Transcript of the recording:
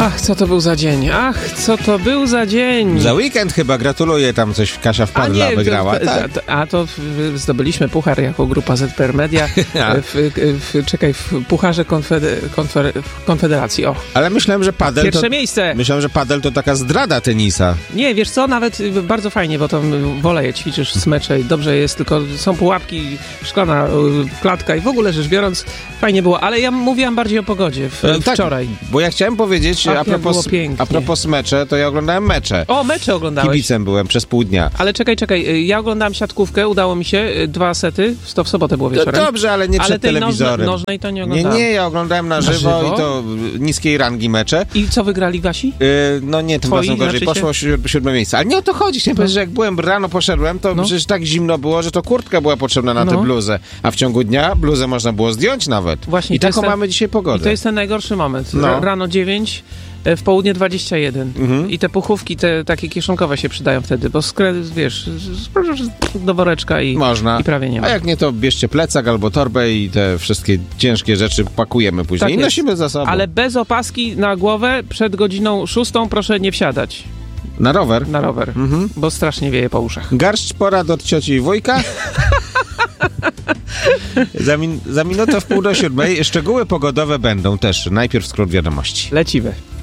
Ach, co to był za dzień? Co to był za dzień? Za weekend chyba, gratuluję, tam coś Kasia w Padla wygrała. To zdobyliśmy puchar jako grupa ZPR Media w pucharze Konfederacji. O. Ale myślałem, że padel Pierwsze miejsce. Myślałem, że padel to taka zdrada tenisa. Nie, wiesz co, nawet bardzo fajnie, bo to woleje, ćwiczysz smecze i dobrze jest, tylko są pułapki, szklana klatka i w ogóle rzecz biorąc fajnie było, ale ja mówiłam bardziej o pogodzie wczoraj. Bo ja chciałem powiedzieć, a propos mecze, to ja oglądałem mecze. O, mecze oglądałeś? Kibicem byłem przez pół dnia. Ale czekaj, ja oglądałem siatkówkę, udało mi się, 2 sety, to w sobotę było wieczorem. Dobrze, ale nie przed telewizorem. Nożnej to nie oglądałem. Nie, ja oglądałem na żywo i to niskiej rangi mecze. I co, wygrali wasi? No nie, tym razem gorzej. Poszło 7 miejsce. Ale nie o to chodzi. Chciałem powiedzieć, że jak byłem rano, poszedłem, to przecież tak zimno było, że to kurtka była potrzebna na tę bluzę. A w ciągu dnia bluzę można było zdjąć nawet. Właśnie, i taką mamy dzisiaj pogodę. I to jest ten najgorszy moment. Rano 9, w południe 21. I te puchówki, te takie kieszonkowe się przydają wtedy, bo wiesz, do woreczka i prawie nie ma. A jak nie, to bierzcie plecak albo torbę i te wszystkie ciężkie rzeczy pakujemy później tak i nosimy za sobą. Ale bez opaski na głowę przed godziną 6 proszę nie wsiadać. Na rower? Na rower, bo strasznie wieje po uszach. Garść porad od cioci i wujka. Za minutę w 6:30 szczegóły pogodowe będą też. Najpierw skrót wiadomości. Lecimy.